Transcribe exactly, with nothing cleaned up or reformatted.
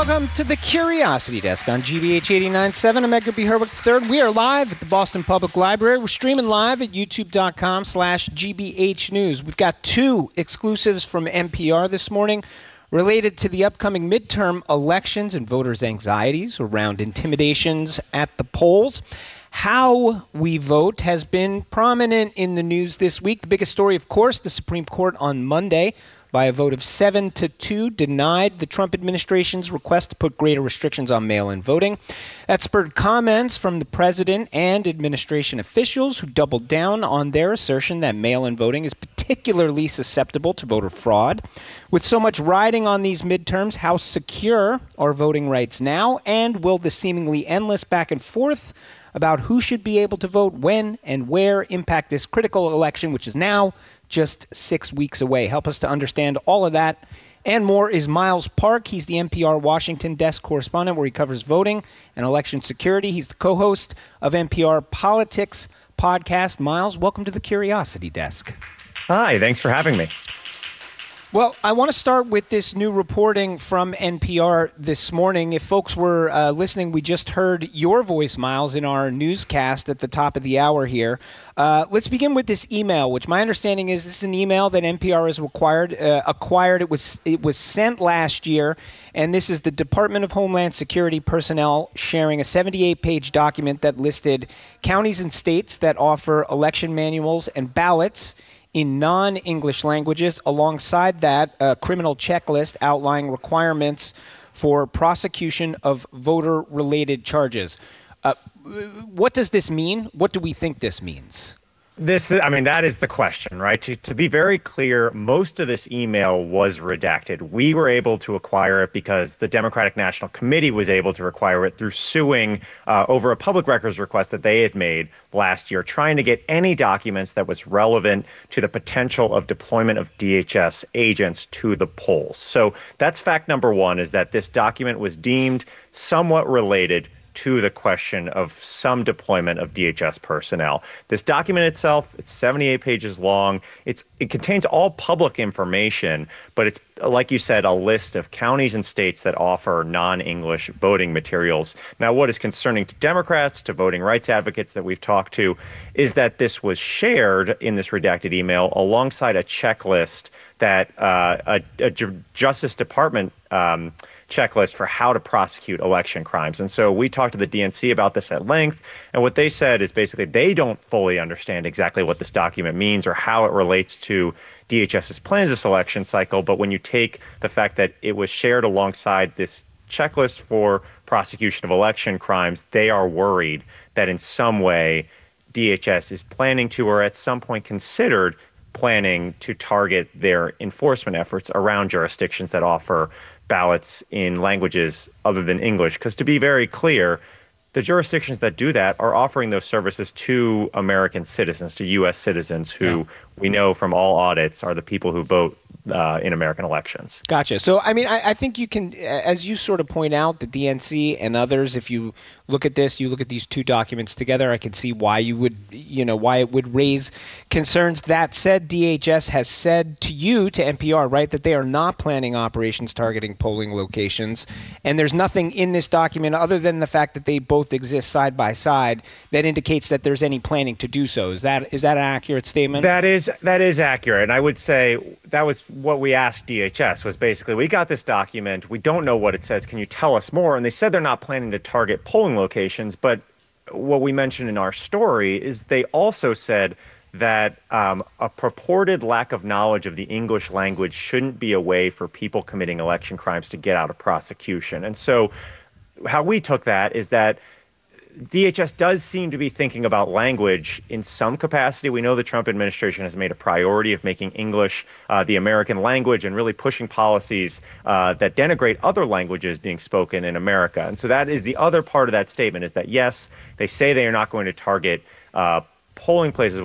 Welcome to the Curiosity Desk on G B H eighty-nine point seven. I'm Edgar B. Herwick the third. We are live at the Boston Public Library. We're streaming live at youtube.com slash GBH News. We've got two exclusives from N P R this morning related to the upcoming midterm elections and voters' anxieties around intimidations at the polls. How we vote has been prominent in the news this week. The biggest story, of course, the Supreme Court on Monday, by a vote of seven to two, denied the Trump administration's request to put greater restrictions on mail-in voting. That spurred comments from the president and administration officials who doubled down on their assertion that mail-in voting is particularly susceptible to voter fraud. With so much riding on these midterms, how secure are voting rights now? And will the seemingly endless back and forth about who should be able to vote when and where impact this critical election, which is now just six weeks away? Help us to understand all of that and more is Miles Park. He's the N P R Washington desk correspondent where he covers voting and election security. He's the co-host of N P R Politics podcast. Miles, welcome to the Curiosity Desk. Hi, thanks for having me. Well, I want to start with this new reporting from N P R this morning. If folks were uh, listening, we just heard your voice, Miles, in our newscast at the top of the hour here. Uh, let's begin with this email, which my understanding is this is an email that N P R has required, uh, acquired. It was it was sent last year, and this is the Department of Homeland Security personnel sharing a seventy-eight page document that listed counties and states that offer election manuals and ballots in non-English languages. Alongside that, a criminal checklist outlining requirements for prosecution of voter-related charges. Uh, what does this mean? What do we think this means? This, I mean, that is the question, right? To, to be very clear, most of this email was redacted. We were able to acquire it because the Democratic National Committee was able to acquire it through suing uh, over a public records request that they had made last year, trying to get any documents that was relevant to the potential of deployment of D H S agents to the polls. So that's fact number one, is that this document was deemed somewhat related to the question of some deployment of D H S personnel. This document itself, it's seventy-eight pages long. It's it contains all public information, but it's, like you said, a list of counties and states that offer non-English voting materials. Now, what is concerning to Democrats, to voting rights advocates that we've talked to, is that this was shared in this redacted email alongside a checklist that uh, a, a Justice Department um, checklist for how to prosecute election crimes. And so we talked to the D N C about this at length, and what they said is basically they don't fully understand exactly what this document means or how it relates to DHS's plans this election cycle. But when you take the fact that it was shared alongside this checklist for prosecution of election crimes, they are worried that in some way D H S is planning to, or at some point considered planning to, target their enforcement efforts around jurisdictions that offer ballots in languages other than English. Because to be very clear, the jurisdictions that do that are offering those services to American citizens, to U S citizens who yeah. we know from all audits are the people who vote uh, in American elections. Gotcha. So, I mean, I, I think you can, as you sort of point out, the D N C and others, if you look at this, you look at these two documents together, I can see why you would, you know, why it would raise concerns. That said, D H S has said to you, to N P R, right, that they are not planning operations targeting polling locations. And there's nothing in this document other than the fact that they both exist side by side that indicates that there's any planning to do so. Is that is that an accurate statement? That is that is accurate. And I would say that was what we asked D H S, was basically, we got this document, we don't know what it says, can you tell us more? And they said they're not planning to target polling locations, but what we mentioned in our story is they also said that um, a purported lack of knowledge of the English language shouldn't be a way for people committing election crimes to get out of prosecution. And so how we took that is that D H S does seem to be thinking about language in some capacity. We know the Trump administration has made a priority of making English uh, the American language and really pushing policies uh, that denigrate other languages being spoken in America. And so that is the other part of that statement, is that, yes, they say they are not going to target uh, polling places